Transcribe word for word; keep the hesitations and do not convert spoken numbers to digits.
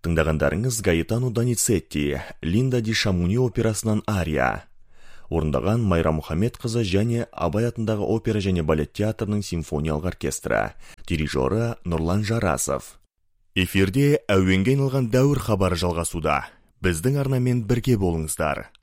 Тыңдағандарыңыз Гаэтано Доницетти, Линда ди Шамуни операсынан ария. Орындаған Майра Мухаммед қызы және Абай атындағы опера және балет театрының симфониялық оркестрі. Дирижері Нұрлан Жарасов. Эфирде әуенге айналған дәуір хабары жалғасуда. Біздің арнамен бірге болыңыздар.